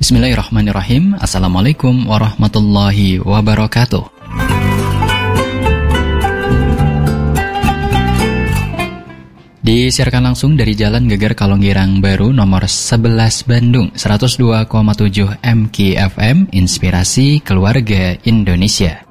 Bismillahirrahmanirrahim. Assalamualaikum warahmatullahi wabarakatuh. Disiarkan langsung dari Jalan Geger Kalonggirang Baru nomor 11 Bandung 102,7 MKFM, Inspirasi Keluarga Indonesia.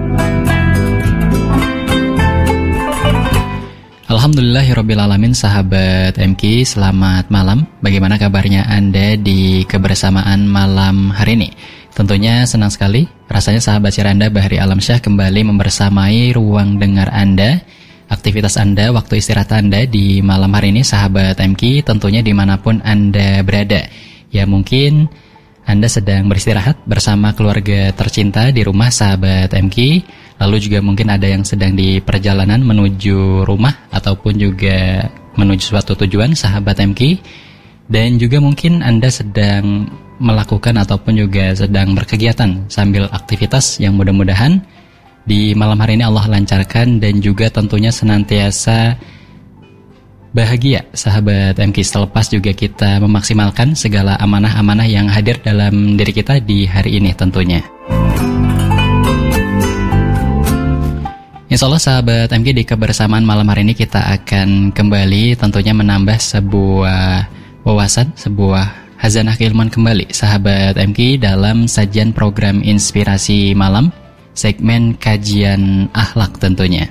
Alhamdulillahirrabbilalamin, sahabat MK, selamat malam. Bagaimana kabarnya Anda di kebersamaan malam hari ini? Tentunya senang sekali, rasanya sahabat Ciranda Bahri Alamsyah kembali membersamai ruang dengar Anda, aktivitas Anda, waktu istirahat Anda di malam hari ini, sahabat MK, tentunya dimanapun Anda berada. Ya mungkin Anda sedang beristirahat bersama keluarga tercinta di rumah, sahabat MK. Lalu juga mungkin ada yang sedang di perjalanan menuju rumah ataupun juga menuju suatu tujuan, sahabat MK. Dan juga mungkin Anda sedang melakukan ataupun juga sedang berkegiatan sambil aktivitas yang mudah-mudahan di malam hari ini Allah lancarkan dan juga tentunya senantiasa bahagia, sahabat MK. Selepas juga kita memaksimalkan segala amanah-amanah yang hadir dalam diri kita di hari ini tentunya. Insya Allah sahabat MK, di kebersamaan malam hari ini kita akan kembali tentunya menambah sebuah wawasan, sebuah khazanah keilmuan kembali, sahabat MK, dalam sajian program Inspirasi Malam, segmen kajian akhlak tentunya.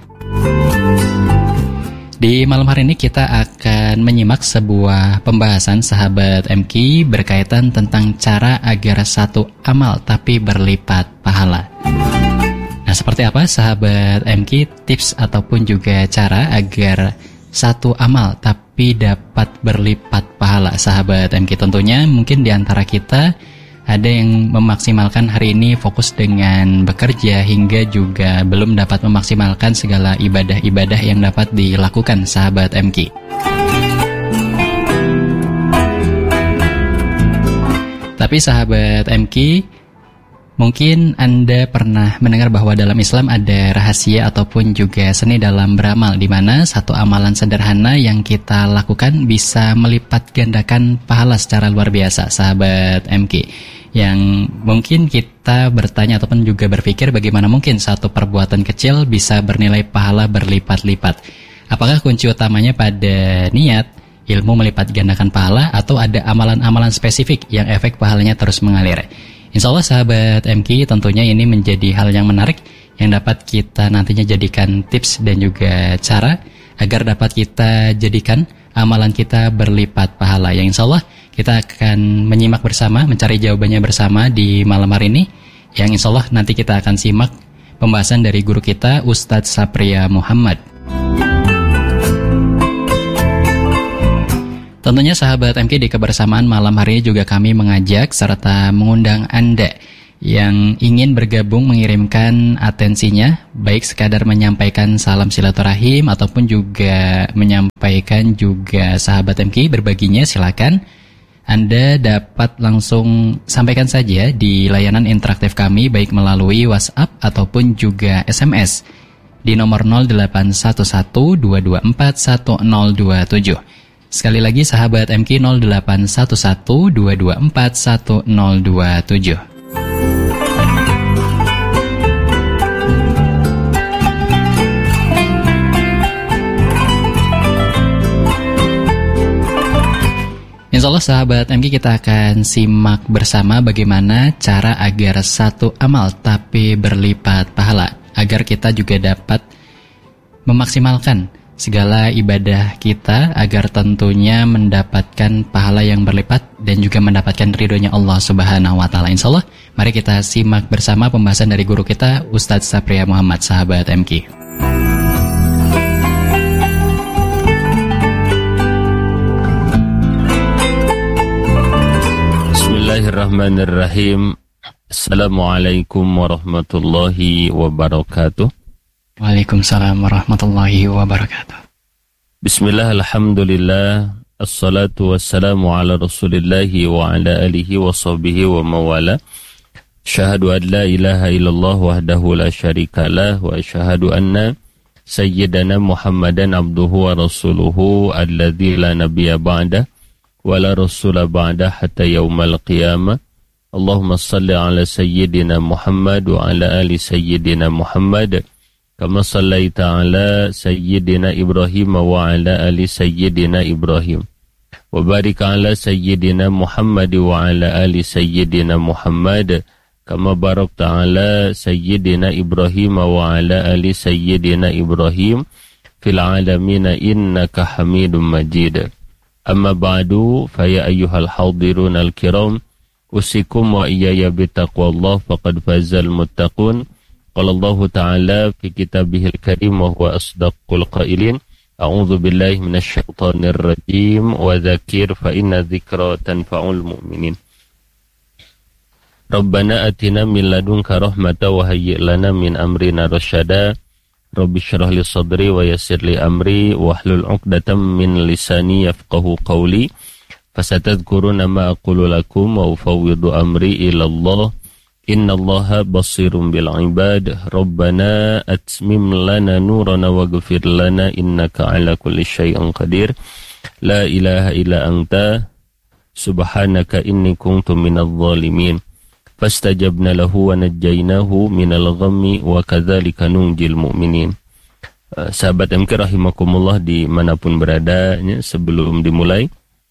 Di malam hari ini kita akan menyimak sebuah pembahasan, sahabat MK, berkaitan tentang cara agar satu amal tapi berlipat pahala. Nah, seperti apa sahabat MK tips ataupun juga cara agar satu amal tapi dapat berlipat pahala, sahabat MK? Tentunya mungkin di antara kita ada yang memaksimalkan hari ini fokus dengan bekerja hingga juga belum dapat memaksimalkan segala ibadah-ibadah yang dapat dilakukan, sahabat MK. Tapi sahabat MK, mungkin Anda pernah mendengar bahwa dalam Islam ada rahasia ataupun juga seni dalam beramal, di mana satu amalan sederhana yang kita lakukan bisa melipat gandakan pahala secara luar biasa, sahabat MK. Yang mungkin kita bertanya ataupun juga berpikir bagaimana mungkin satu perbuatan kecil bisa bernilai pahala berlipat-lipat. Apakah kunci utamanya pada niat, ilmu melipat gandakan pahala, atau ada amalan-amalan spesifik yang efek pahalanya terus mengalir? Insya Allah sahabat MK, tentunya ini menjadi hal yang menarik yang dapat kita nantinya jadikan tips dan juga cara agar dapat kita jadikan amalan kita berlipat pahala. Yang insya Allah kita akan menyimak bersama, mencari jawabannya bersama di malam hari ini, yang insya Allah nanti kita akan simak pembahasan dari guru kita, Ustadz Sapria Muhammad. Tentunya sahabat MK, di kebersamaan malam hari ini juga kami mengajak serta mengundang Anda yang ingin bergabung mengirimkan atensinya, baik sekadar menyampaikan salam silaturahim ataupun juga menyampaikan juga sahabat MK berbaginya, silakan. Anda dapat langsung sampaikan saja di layanan interaktif kami baik melalui WhatsApp ataupun juga SMS di nomor 0811-224-1027. Sekali lagi sahabat MK, 0811-224-1027. Insya Allah sahabat MK, kita akan simak bersama bagaimana cara agar satu amal tapi berlipat pahala, agar kita juga dapat memaksimalkan segala ibadah kita agar tentunya mendapatkan pahala yang berlipat dan juga mendapatkan ridhonya Allah Subhanahu wa Ta'ala. Insya Allah, mari kita simak bersama pembahasan dari guru kita, Ustadz Sapria Muhammad, sahabat MK. Bismillahirrahmanirrahim. Assalamualaikum warahmatullahi wabarakatuh. Waalaikumsalam warahmatullahi wabarakatuh. Bismillah, alhamdulillah, assalatu wassalamu ala rasulillahi wa ala alihi wa sahbihi wa mawala. Syahadu an la ilaha illallah wahdahu la syarikalah wa syahadu anna sayyidana Muhammadan abduhu wa rasuluhu alladzi la nabiyya ba'da wa la rasula ba'da hatta yaumal qiyamah. Allahumma salli ala sayyidina Muhammad wa ala ali sayyidina Muhammad kama sallaita ala sayyidina Ibrahim wa ala ali sayyidina Ibrahim wa barik ala sayyidina Muhammad wa ala ali sayyidina Muhammad kama barakta ala sayyidina Ibrahim wa ala ali sayyidina Ibrahim fil alamin innaka Hamidum Majid. Amma ba'du, fa ya ayyuhal hadirun al-kiram, usikum wa iyaya bitaqwallah faqad fazal muttaqun. Qala Allah Ta'ala fi kitabihil karim wa huwa asdaqul qailin. A'udzu billahi minasyaitonir rajim wa dzakir fa inna dzikra tanfa'ul mu'minin. Rabbana atina min ladunka rahmatan wa hayyi' lana min amrina rasyada. Rabbi syrah li sadri wa yassir li amri wahlul 'uqdatam min lisani yafqahu qawli. Fasatadhkuruna ma aqulu lakum wa ufawwidu amri ila Allah. Innallaha basirun bil ibad. Rabbana atmim lana nurana waghfir lana innaka ala kulli syai'in qadir. La ilaha illa anta subhanaka inni kuntu minadh dhalimin. Fastajabna lahu wa najjaynahu minal ghammi wa kadzalika nunjil mu'minin. Sahabat MK rahimakumullah dimanapun berada, sebelum dimulai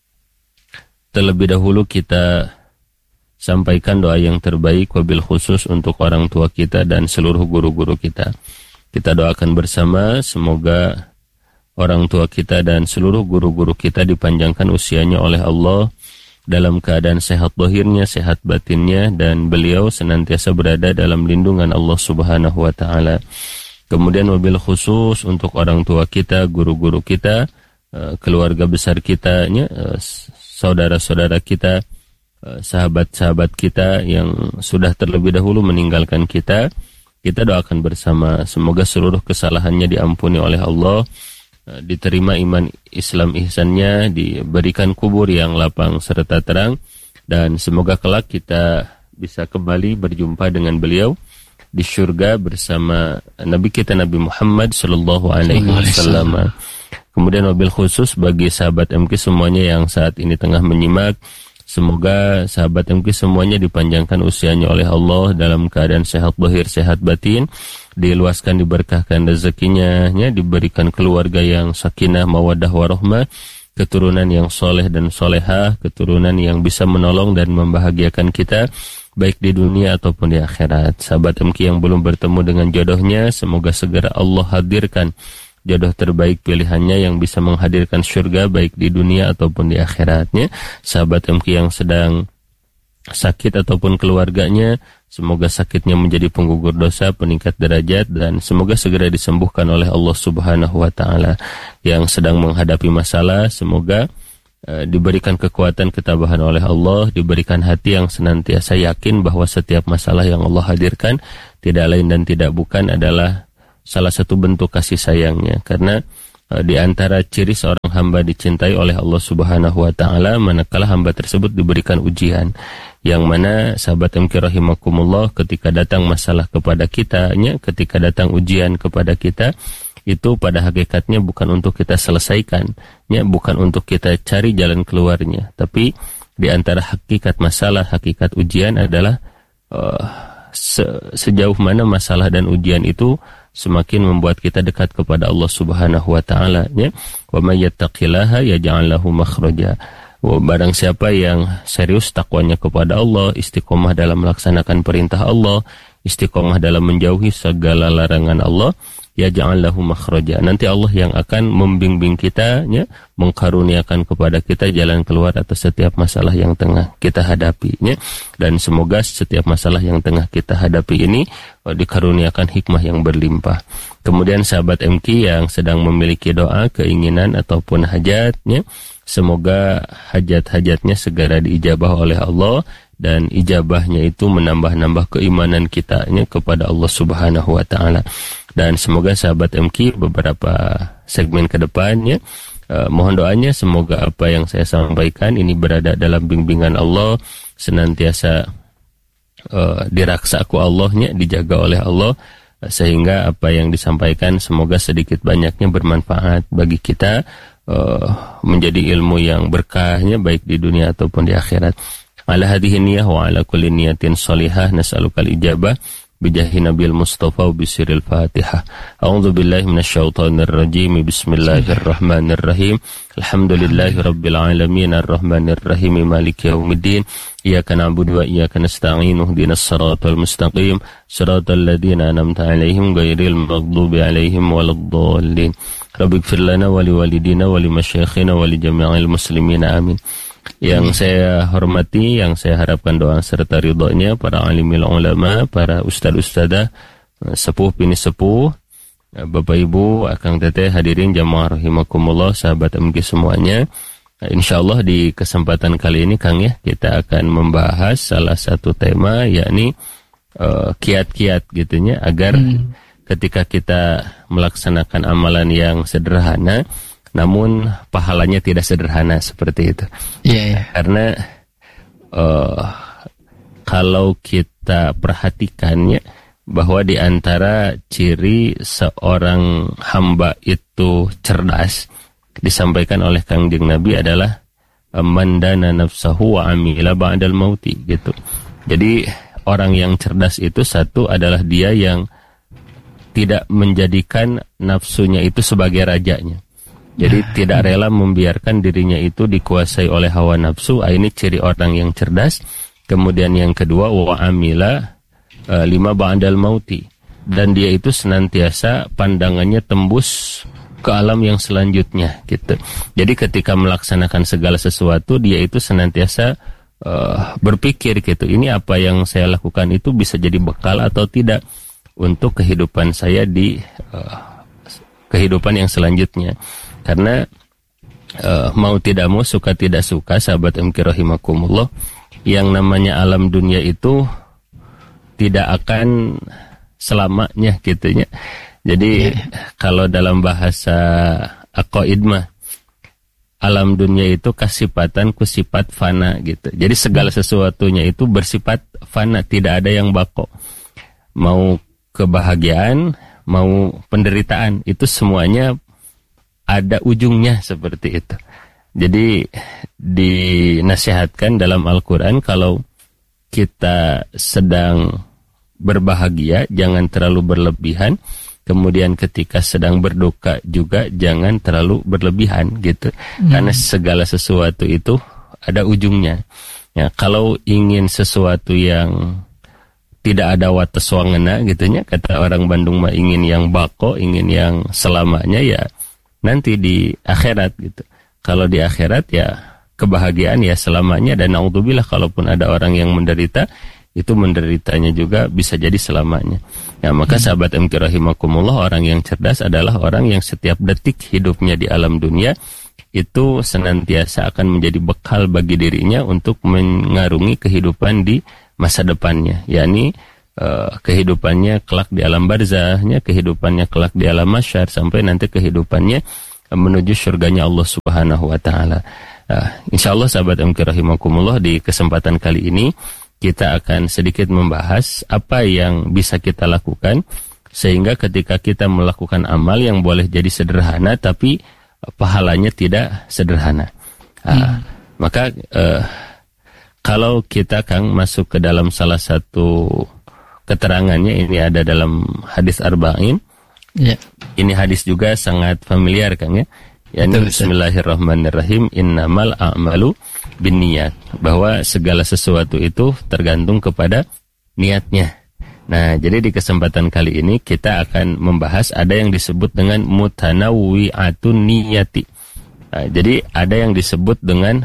terlebih dahulu kita sampaikan doa yang terbaik wabil khusus untuk orang tua kita dan seluruh guru-guru kita. Kita doakan bersama semoga orang tua kita dan seluruh guru-guru kita dipanjangkan usianya oleh Allah dalam keadaan sehat zahirnya, sehat batinnya, dan beliau senantiasa berada dalam lindungan Allah Subhanahu wa Ta'ala. Kemudian wabil khusus untuk orang tua kita, guru-guru kita, keluarga besar kita, saudara-saudara kita, sahabat-sahabat kita yang sudah terlebih dahulu meninggalkan kita. Kita doakan bersama semoga seluruh kesalahannya diampuni oleh Allah, diterima iman Islam ihsannya, diberikan kubur yang lapang serta terang, dan semoga kelak kita bisa kembali berjumpa dengan beliau di surga bersama Nabi kita Nabi Muhammad sallallahu alaihi wasallam. Kemudian wabil khusus bagi sahabat MK semuanya yang saat ini tengah menyimak, semoga sahabat MK semuanya dipanjangkan usianya oleh Allah dalam keadaan sehat zahir, sehat batin, diluaskan, diberkahkan rezekinya, diberikan keluarga yang sakinah, mawaddah, warahmah, keturunan yang soleh dan solehah, keturunan yang bisa menolong dan membahagiakan kita, baik di dunia ataupun di akhirat. Sahabat MK yang belum bertemu dengan jodohnya, semoga segera Allah hadirkan jodoh terbaik pilihannya yang bisa menghadirkan surga baik di dunia ataupun di akhiratnya. Sahabat MK yang sedang sakit ataupun keluarganya, semoga sakitnya menjadi penggugur dosa, peningkat derajat, dan semoga segera disembuhkan oleh Allah Subhanahu wa Ta'ala. Yang sedang menghadapi masalah, semoga diberikan kekuatan ketabahan oleh Allah, diberikan hati yang senantiasa yakin bahwa setiap masalah yang Allah hadirkan tidak lain dan tidak bukan adalah salah satu bentuk kasih sayangnya. Karena di antara ciri seorang hamba dicintai oleh Allah Subhanahu wa Ta'ala manakala hamba tersebut diberikan ujian, yang mana sahabat MK rahimakumullah, ketika datang masalah kepada kita, ketika datang ujian kepada kita, itu pada hakikatnya bukan untuk kita selesaikan, bukan untuk kita cari jalan keluarnya, tapi di antara hakikat masalah, hakikat ujian adalah sejauh mana masalah dan ujian itu semakin membuat kita dekat kepada Allah Subhanahu wa Ta'ala. Wa may yattaqillaha yaj'al lahu makhraja. Barang siapa yang serius takwanya kepada Allah, istiqomah dalam melaksanakan perintah Allah, istiqomah dalam menjauhi segala larangan Allah, yaj'al lahu makhraja. Nanti Allah yang akan membimbing kita, mengkaruniakan kepada kita jalan keluar atas setiap masalah yang tengah kita hadapi. Dan semoga setiap masalah yang tengah kita hadapi ini dikaruniakan hikmah yang berlimpah. Kemudian sahabat MK yang sedang memiliki doa, keinginan ataupun hajatnya, semoga hajat-hajatnya segera diijabah oleh Allah, dan ijabahnya itu menambah-nambah keimanan kita kepada Allah Subhanahu wa Ta'ala. Dan semoga sahabat MK beberapa segmen ke depannya, mohon doanya semoga apa yang saya sampaikan ini berada dalam bimbingan Allah, senantiasa diraksaku Allahnya, dijaga oleh Allah, sehingga apa yang disampaikan semoga sedikit banyaknya bermanfaat bagi kita, menjadi ilmu yang berkahnya baik di dunia ataupun di akhirat. ala hadhihi niyyah wa ala kulli niyatin shalihah nas'alukal ijabah bijahi nabil mustafa wa bisiril fatihah. A'udzu billahi minasyaitonir rajim. Bismillahirrahmanirrahim. Alhamdulillahi rabbil alamin arrahmanir rahim maliki yaumiddin. Iyyaka na'budu wa iyyaka nasta'in ihdinas siratal mustaqim siratal ladzina an'amta 'alaihim ghairil maghdubi 'alaihim waladdallin. Rabbighfir lana wa liwalidina wa limasyayikhina wa lijami'il muslimina amin. Yang saya hormati, yang saya harapkan doa serta ridhonya para alimil ulama, para ustad-ustadah, sepuh bini sepuh, Bapak Ibu, Akang Teteh, hadirin jamaah rahimakumullah, sahabat MG semuanya. Insyaallah di kesempatan kali ini Kang ya, kita akan membahas salah satu tema, yakni kiat-kiat gitunya agar ketika kita melaksanakan amalan yang sederhana namun pahalanya tidak sederhana seperti itu. Iya. Karena kalau kita perhatikannya bahwa di antara ciri seorang hamba itu cerdas disampaikan oleh Kangjeng Nabi adalah mandana nafsahu wa amila ba'dal mauti gitu. Jadi orang yang cerdas itu satu adalah dia yang tidak menjadikan nafsunya itu sebagai rajanya. Jadi tidak rela membiarkan dirinya itu dikuasai oleh hawa nafsu. Ini ciri orang yang cerdas. Kemudian yang kedua, wa amila lima ba'dal mauti. Dan dia itu senantiasa pandangannya tembus ke alam yang selanjutnya gitu. Jadi ketika melaksanakan segala sesuatu, dia itu senantiasa berpikir gitu. Ini apa yang saya lakukan itu bisa jadi bekal atau tidak untuk kehidupan saya di kehidupan yang selanjutnya. Karena mau tidak mau, suka tidak suka, sahabat MK rahimakumullah, yang namanya alam dunia itu tidak akan selamanya gitunya. Jadi kalau dalam bahasa aqaid mah, alam dunia itu kasifatan kusifat fana gitu. Jadi segala sesuatunya itu bersifat fana, tidak ada yang bako. Mau kebahagiaan, mau penderitaan, itu semuanya ada ujungnya seperti itu. Jadi dinasihatkan dalam Al-Quran kalau kita sedang berbahagia jangan terlalu berlebihan, kemudian ketika sedang berduka juga jangan terlalu berlebihan gitu. Karena segala sesuatu itu ada ujungnya. Ya, kalau ingin sesuatu yang tidak ada wates wangena gitunya, kata orang Bandung mah ingin yang bako, ingin yang selamanya, ya nanti di akhirat gitu. Kalau di akhirat ya kebahagiaan ya selamanya, dan naudzubillah kalaupun ada orang yang menderita, itu menderitanya juga bisa jadi selamanya. Ya, maka sahabat MK rahimakumullah, orang yang cerdas adalah orang yang setiap detik hidupnya di alam dunia itu senantiasa akan menjadi bekal bagi dirinya untuk mengarungi kehidupan di masa depannya, yakni kehidupannya kelak di alam barzahnya, kehidupannya kelak di alam mahsyar, sampai nanti kehidupannya menuju surganya Allah Subhanahu wa taala. Insyaallah sahabat MK rahimakumullah, di kesempatan kali ini kita akan sedikit membahas apa yang bisa kita lakukan sehingga ketika kita melakukan amal yang boleh jadi sederhana tapi pahalanya tidak sederhana. Maka kalau kita Kang masuk ke dalam salah satu keterangannya, ini ada dalam hadis Arba'in. Ini hadis juga sangat familiar Kang ya. Yani bismillahirrahmanirrahim, innamal a'malu binniyat, bahwa segala sesuatu itu tergantung kepada niatnya. Nah, jadi di kesempatan kali ini kita akan membahas ada yang disebut dengan mutanawwi'atun niyati. Nah, jadi ada yang disebut dengan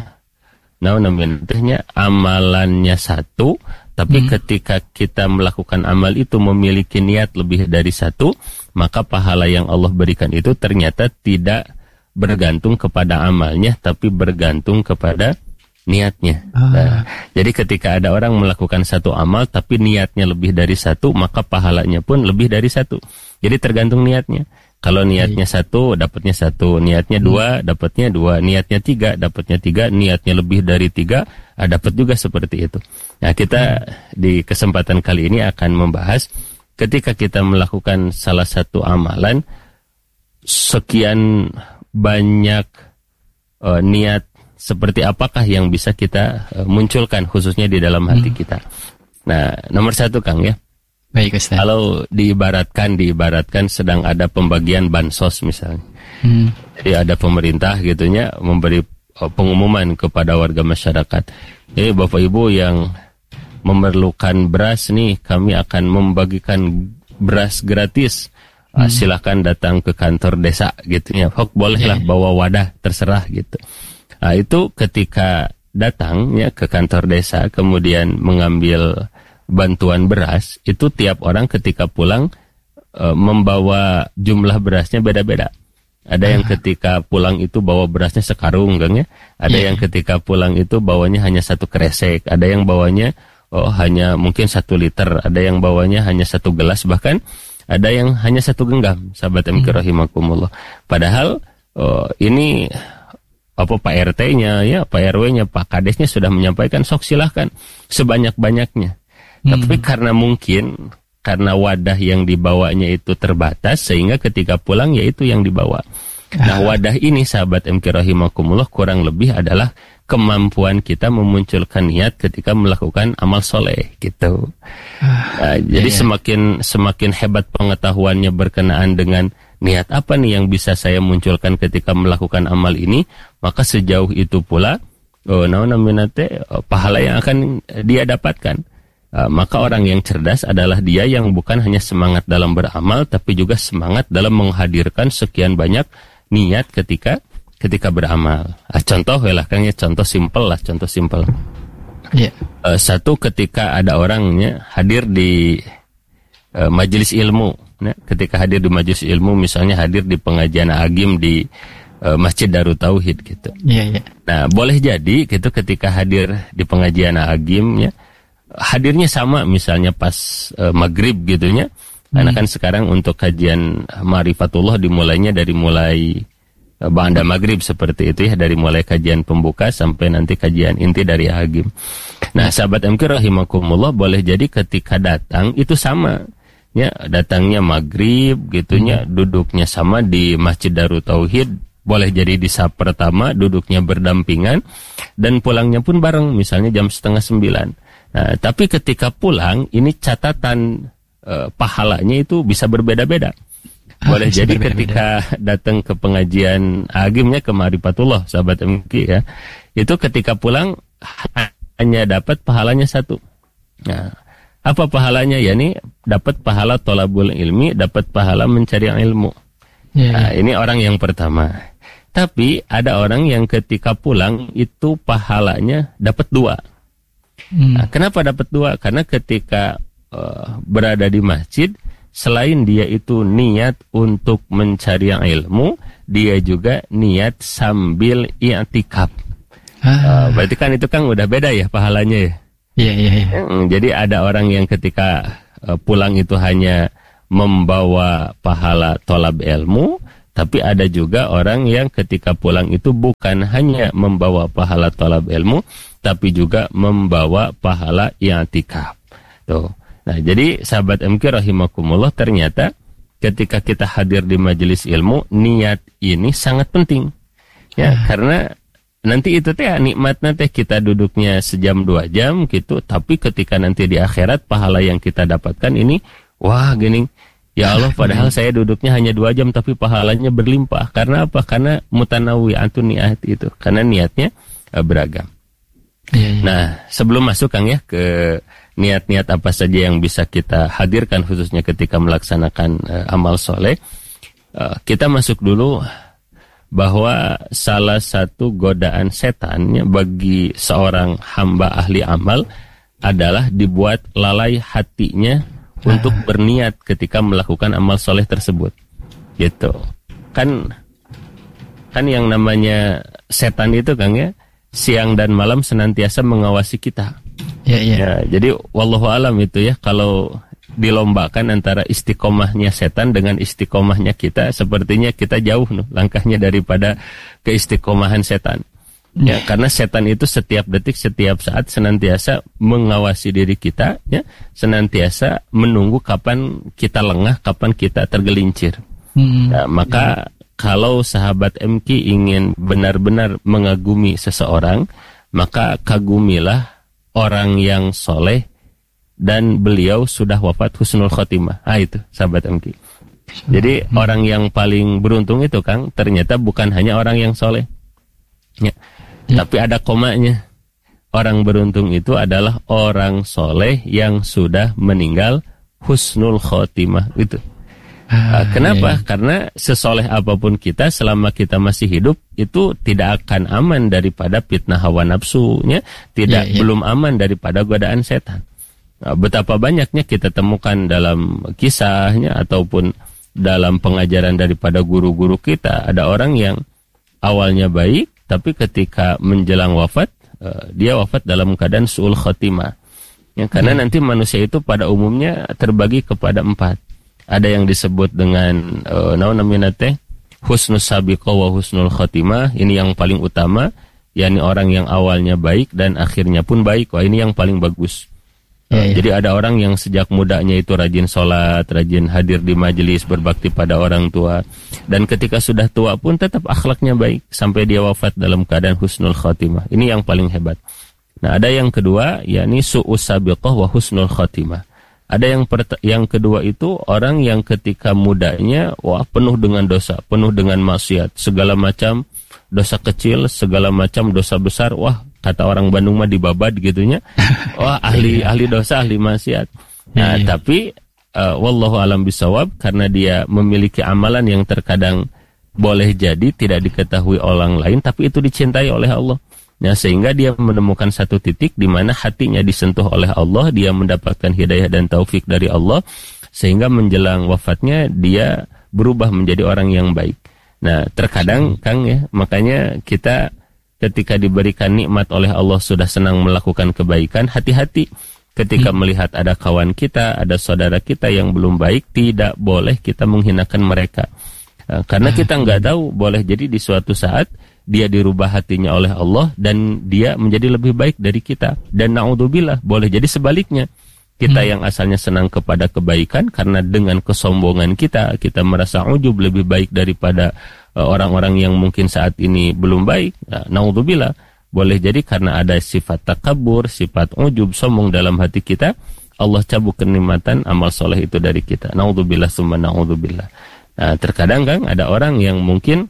namanya amalannya satu, tapi ketika kita melakukan amal itu memiliki niat lebih dari satu, maka pahala yang Allah berikan itu ternyata tidak bergantung kepada amalnya, tapi bergantung kepada niatnya. Nah, jadi ketika ada orang melakukan satu amal tapi niatnya lebih dari satu, maka pahalanya pun lebih dari satu. Jadi tergantung niatnya. Kalau niatnya satu, dapatnya satu. Niatnya dua, dapatnya dua. Niatnya tiga, dapatnya tiga. Niatnya lebih dari tiga, dapat juga seperti itu. Nah, kita di kesempatan kali ini akan membahas ketika kita melakukan salah satu amalan, sekian banyak niat seperti apakah yang bisa kita munculkan khususnya di dalam hati kita. Nah, nomor satu Kang ya. Baik Ustaz. Kalau diibaratkan sedang ada pembagian bansos misalnya. Jadi ada pemerintah gitunya memberi pengumuman kepada warga masyarakat. Bapak Ibu yang memerlukan beras nih, kami akan membagikan beras gratis. Silakan datang ke kantor desa gitu ya. Bolehlah bawa wadah, terserah gitu. Itu ketika datang ya ke kantor desa kemudian mengambil bantuan beras, itu tiap orang ketika pulang membawa jumlah berasnya beda-beda. Ada yang ketika pulang itu bawa berasnya sekarung kan ya. Ada yang ketika pulang itu bawanya hanya 1 kresek, ada yang bawanya hanya mungkin 1 liter, ada yang bawanya hanya 1 gelas, bahkan ada yang hanya 1 genggam, sahabat MK rahimakumullah. Padahal ini Pak RT-nya ya, Pak RW-nya, Pak Kades-nya sudah menyampaikan sok silahkan sebanyak-banyaknya. Tapi karena wadah yang dibawanya itu terbatas, sehingga ketika pulang ya itu yang dibawa. Nah, wadah ini sahabat MK rahimakumullah kurang lebih adalah kemampuan kita memunculkan niat ketika melakukan amal soleh gitu. Jadi semakin hebat pengetahuannya berkenaan dengan niat apa nih yang bisa saya munculkan ketika melakukan amal ini, maka sejauh itu pula pahala yang akan dia dapatkan. Maka orang yang cerdas adalah dia yang bukan hanya semangat dalam beramal, tapi juga semangat dalam menghadirkan sekian banyak niat ketika beramal. Contoh simpel. Satu, ketika ada orangnya hadir di majelis ilmu. Nah, ketika hadir di majelis ilmu, misalnya hadir di pengajian agim di Masjid Darut Tauhid gitu. Nah, boleh jadi gitu ketika hadir di pengajian agimnya, hadirnya sama misalnya pas maghrib gitunya. Karena kan sekarang untuk kajian Ma'rifatullah dimulainya dari mulai ba'da maghrib seperti itu ya, dari mulai kajian pembuka sampai nanti kajian inti dari agim. Nah, sahabat MK rahimakumullah, boleh jadi ketika datang itu sama ya, datangnya maghrib gitunya, duduknya sama di Masjid Darut Tauhid, boleh jadi di saf pertama duduknya berdampingan, dan pulangnya pun bareng misalnya jam 8:30. Nah, tapi ketika pulang ini catatan pahalanya itu bisa berbeda-beda. Boleh jadi ketika datang ke pengajian agimnya ke Ma'rifatullah sahabat MK ya, itu ketika pulang hanya dapat pahalanya 1. Nah, apa pahalanya? Ya ini dapat pahala thalabul ilmi, dapat pahala mencari ilmu. Nah, ini orang yang pertama. Tapi ada orang yang ketika pulang itu pahalanya dapat 2. Nah, kenapa dapat 2? Karena ketika berada di masjid, selain dia itu niat untuk mencari ilmu, dia juga niat sambil i'tikaf. Berarti kan itu kan udah beda ya pahalanya ya. Iya. Jadi ada orang yang ketika pulang itu hanya membawa pahala thalab ilmu, tapi ada juga orang yang ketika pulang itu bukan hanya membawa pahala thalab ilmu, tapi juga membawa pahala i'tikaf. Tuh. Nah, jadi sahabat MK rahimakumullah, ternyata ketika kita hadir di majelis ilmu, niat ini sangat penting. Ya, karena nanti itu nikmatnya kita duduknya sejam 2 jam gitu, tapi ketika nanti di akhirat pahala yang kita dapatkan ini, wah gini, ya Allah, padahal saya duduknya hanya 2 jam tapi pahalanya berlimpah. Karena apa? Karena mutanawi'atun niat itu, karena niatnya beragam. Nah, sebelum masuk Kang ya ke niat-niat apa saja yang bisa kita hadirkan khususnya ketika melaksanakan amal soleh, kita masuk dulu bahwa salah satu godaan setannya bagi seorang hamba ahli amal adalah dibuat lalai hatinya untuk berniat ketika melakukan amal soleh tersebut. Gitu. Kan yang namanya setan itu Kang ya, siang dan malam senantiasa mengawasi kita. Ya, jadi wallahu alam itu ya, kalau dilombakan antara istiqomahnya setan dengan istiqomahnya kita, sepertinya kita jauh langkahnya daripada keistiqomahan setan. Ya, karena setan itu setiap detik, setiap saat senantiasa mengawasi diri kita, ya, senantiasa menunggu kapan kita lengah, kapan kita tergelincir. Nah, maka kalau sahabat MQ ingin benar-benar mengagumi seseorang, maka kagumilah orang yang soleh dan beliau sudah wafat husnul khotimah. Itu sahabat MQ. Jadi orang yang paling beruntung itu, Kang, ternyata bukan hanya orang yang soleh, tapi ada komanya. Orang beruntung itu adalah orang soleh yang sudah meninggal husnul khotimah itu. Kenapa? Karena sesoleh apapun kita, selama kita masih hidup, itu tidak akan aman daripada fitnah hawa nafsunya, belum aman daripada godaan setan. Betapa banyaknya kita temukan dalam kisahnya ataupun dalam pengajaran daripada guru-guru kita, ada orang yang awalnya baik, tapi ketika menjelang wafat, dia wafat dalam keadaan su'ul khotimah. Karena nanti manusia itu pada umumnya terbagi kepada 4. Ada yang disebut dengan husnus sabiqah wa husnul khotimah. Ini yang paling utama, yakni orang yang awalnya baik dan akhirnya pun baik. Wah, ini yang paling bagus. Jadi ada orang yang sejak mudanya itu rajin sholat, rajin hadir di majelis, berbakti pada orang tua, dan ketika sudah tua pun tetap akhlaknya baik sampai dia wafat dalam keadaan husnul khotimah. Ini yang paling hebat. Nah, ada yang kedua, yakni su'us sabiqah wa husnul khotimah. Ada yang kedua itu orang yang ketika mudanya penuh dengan dosa, penuh dengan maksiat, segala macam dosa kecil, segala macam dosa besar. Kata orang Bandung mah dibabad gitunya. Ahli dosa, ahli maksiat. Nah, tapi wallahu alam bisawab, karena dia memiliki amalan yang terkadang boleh jadi tidak diketahui orang lain, tapi itu dicintai oleh Allah. Nah, sehingga dia menemukan satu titik di mana hatinya disentuh oleh Allah, dia mendapatkan hidayah dan taufik dari Allah, sehingga menjelang wafatnya dia berubah menjadi orang yang baik. Nah, terkadang Kang makanya kita ketika diberikan nikmat oleh Allah sudah senang melakukan kebaikan, hati-hati ketika melihat ada kawan kita, ada saudara kita yang belum baik, tidak boleh kita menghinakan mereka. Karena kita nggak tahu, boleh jadi di suatu saat dia dirubah hatinya oleh Allah dan dia menjadi lebih baik dari kita. Dan na'udzubillah, boleh jadi sebaliknya. Kita yang asalnya senang kepada kebaikan, karena dengan kesombongan kita merasa ujub lebih baik daripada orang-orang yang mungkin saat ini belum baik. Na'udzubillah, boleh jadi karena ada sifat takabur, sifat ujub, sombong dalam hati kita, Allah cabut kenikmatan amal soleh itu dari kita. Na'udzubillah summa na'udzubillah. Nah, terkadang Kang ada orang yang mungkin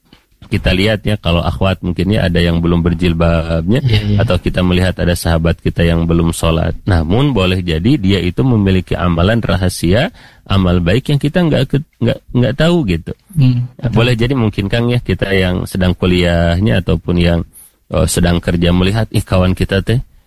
kita lihat kalau akhwat mungkin ada yang belum berjilbabnya, atau kita melihat ada sahabat kita yang belum sholat. Namun boleh jadi dia itu memiliki amalan rahasia, amal baik yang kita nggak tahu gitu. Boleh jadi mungkin Kang kita yang sedang kuliahnya ataupun yang sedang kerja melihat kawan kita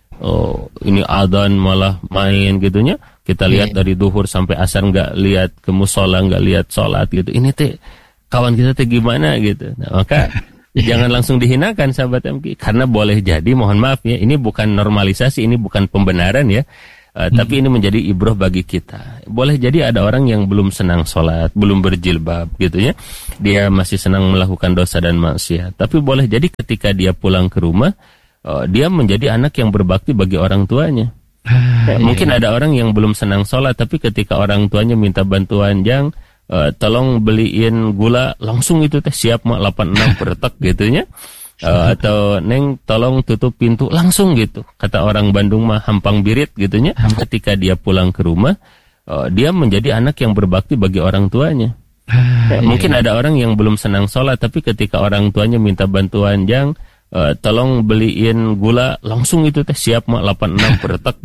ini adzan malah main gitunya. Kita lihat dari duhur sampai asar nggak lihat ke musola, nggak lihat sholat gitu. Ini kawan kita gimana gitu. Nah, maka jangan langsung dihinakan sahabat MQ, karena boleh jadi, mohon maaf ini bukan normalisasi, ini bukan pembenaran tapi ini menjadi ibrah bagi kita. Boleh jadi ada orang yang belum senang sholat, belum berjilbab gitu dia masih senang melakukan dosa dan maksiat. Tapi boleh jadi ketika dia pulang ke rumah, dia menjadi anak yang berbakti bagi orang tuanya. Mungkin ada orang yang belum senang sholat, tapi ketika orang tuanya minta bantuan, tolong beliin gula, langsung itu siap mak 86 peretek gitunya. Atau Neng tolong tutup pintu, langsung gitu. Kata orang Bandung mah hampang birit gitunya. Ketika dia pulang ke rumah, dia menjadi anak yang berbakti bagi orang tuanya. Mungkin ada orang yang belum senang sholat, tapi ketika orang tuanya minta bantuan, tolong beliin gula, langsung itu siap mak 86 peretek